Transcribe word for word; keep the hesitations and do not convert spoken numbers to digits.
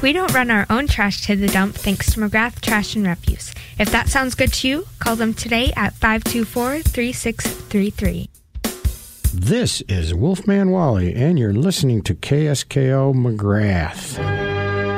We don't run our own trash to the dump thanks to McGrath Trash and Refuse. If that sounds good to you, call them today at five two four, three six three three. This is Wolfman Wally, and you're listening to K S K O McGrath.